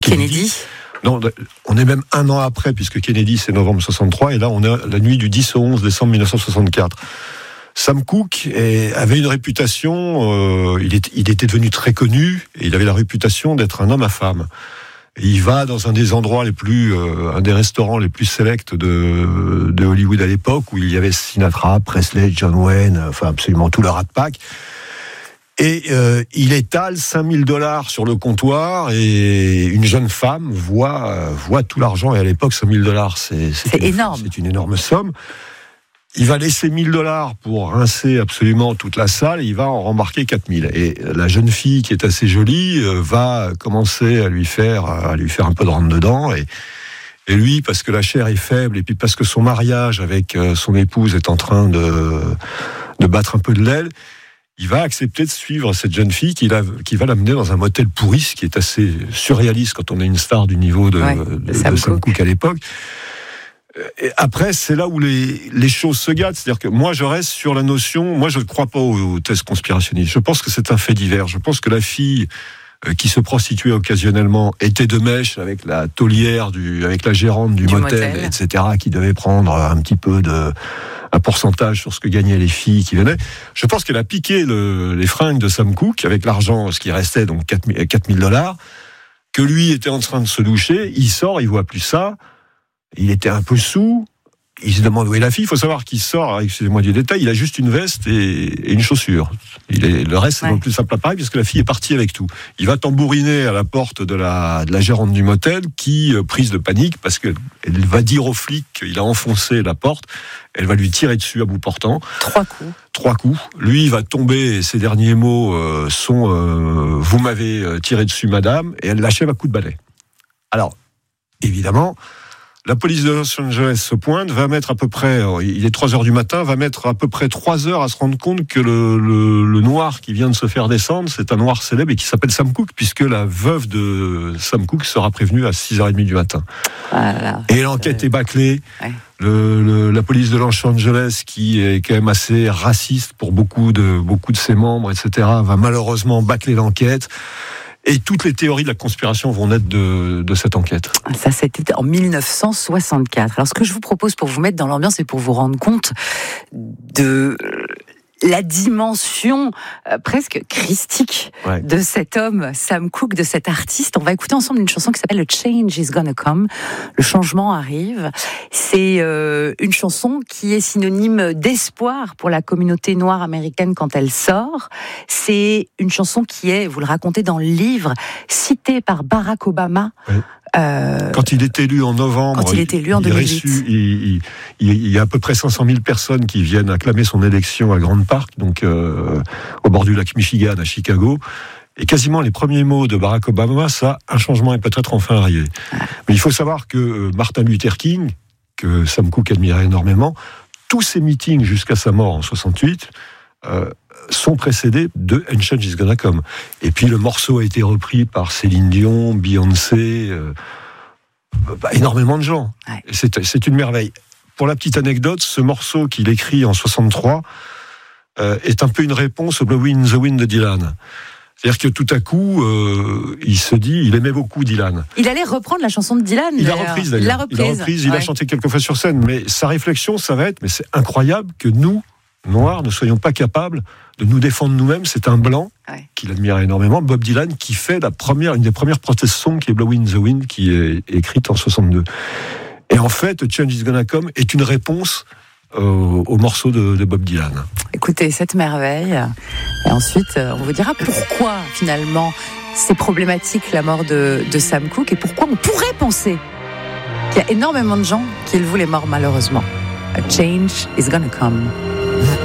Kennedy. Non, on est même un an après, puisque Kennedy, c'est novembre 63, et là, on est la nuit du 10 au 11 décembre 1964. Sam Cooke avait une réputation, il était devenu très connu, et il avait la réputation d'être un homme à femme. Et il va dans un des endroits un des restaurants les plus sélects de Hollywood à l'époque, où il y avait Sinatra, Presley, John Wayne, enfin absolument tout le Rat Pack. Et il étale $5,000 sur le comptoir, et une jeune femme voit tout l'argent. Et à l'époque, $5,000, c'est énorme. C'est une énorme somme. Il va laisser $1,000 pour rincer absolument toute la salle, et il va en rembarquer 4,000. Et la jeune fille, qui est assez jolie, va commencer à lui faire un peu de rentre-dedans. Et lui, parce que la chair est faible, et puis parce que son mariage avec son épouse est en train de battre un peu de l'aile, il va accepter de suivre cette jeune fille qui va l'amener dans un motel pourri, ce qui est assez surréaliste quand on est une star du niveau de Sam Cooke à l'époque. Et après, c'est là où les choses se gâtent. C'est-à-dire que moi, je reste sur la notion... Moi, je ne crois pas aux thèses conspirationnistes. Je pense que c'est un fait divers. Je pense que la fille qui se prostituait occasionnellement était de mèche avec la taulière, avec la gérante du motel, etc., qui devait prendre un petit peu un pourcentage sur ce que gagnaient les filles qui venaient. Je pense qu'elle a piqué les fringues de Sam Cooke avec l'argent, ce qui restait, donc $4,000, que lui était en train de se doucher. Il sort, il voit plus ça. Il était un peu saoul. Il se demande où est la fille. Il faut savoir qu'il sort, excusez-moi du détail, il a juste une veste et une chaussure. Le reste, c'est dans le plus simple appareil, parce que la fille est partie avec tout. Il va tambouriner à la porte de la gérante du motel, qui, prise de panique, parce qu'elle va dire aux flics qu'il a enfoncé la porte, elle va lui tirer dessus à bout portant. 3 coups. Lui, il va tomber, et ses derniers mots sont « Vous m'avez tiré dessus, madame », et elle l'achève à coups de balai. Alors, évidemment... La police de Los Angeles se pointe, va mettre à peu près, il est 3h du matin, va mettre à peu près 3 heures à se rendre compte que le noir qui vient de se faire descendre, c'est un noir célèbre et qui s'appelle Sam Cooke, puisque la veuve de Sam Cooke sera prévenue à 6h30 du matin. Voilà. Et l'enquête est bâclée. Ouais. La police de Los Angeles, qui est quand même assez raciste pour beaucoup de ses membres, etc., va malheureusement bâcler l'enquête. Et toutes les théories de la conspiration vont naître de cette enquête. Ça, c'était en 1964. Alors, ce que je vous propose pour vous mettre dans l'ambiance et pour vous rendre compte de la dimension presque christique de cet homme, Sam Cooke, de cet artiste, on va écouter ensemble une chanson qui s'appelle « The Change is Gonna Come ». Le changement arrive. C'est une chanson qui est synonyme d'espoir pour la communauté noire américaine quand elle sort. C'est une chanson qui est, vous le racontez dans le livre, citée par Barack Obama. Oui. Quand il est élu en novembre, en 2008. Il y a à peu près 500 000 personnes qui viennent acclamer son élection à Grand Park, donc au bord du lac Michigan à Chicago. Et quasiment les premiers mots de Barack Obama, un changement est peut-être enfin arrivé. Mais il faut savoir que Martin Luther King, que Sam Cooke admirait énormément, tous ses meetings jusqu'à sa mort en 68, sont précédés de « And Change is Gonna Come ». Et puis le morceau a été repris par Céline Dion, Beyoncé, énormément de gens. Ouais. C'est une merveille. Pour la petite anecdote, ce morceau qu'il écrit en 63 est un peu une réponse au Blowin' in the Wind de Dylan. C'est-à-dire que tout à coup, il se dit, il aimait beaucoup Dylan. Il allait reprendre la chanson de Dylan. Il l'a reprise d'ailleurs. Il a chanté quelques fois sur scène. Mais sa réflexion, ça va être, mais c'est incroyable que nous, Noirs, ne soyons pas capables de nous défendre nous-mêmes. C'est un blanc qu'il admirait énormément, Bob Dylan, qui fait une des premières protest songs, qui est Blowin' in the Wind, qui est écrite en 62. Et en fait, Change is Gonna Come est une réponse au morceau de Bob Dylan. Écoutez cette merveille, et ensuite on vous dira pourquoi finalement c'est problématique la mort de Sam Cooke, et pourquoi on pourrait penser qu'il y a énormément de gens qui le voulaient mort malheureusement. A change is gonna come.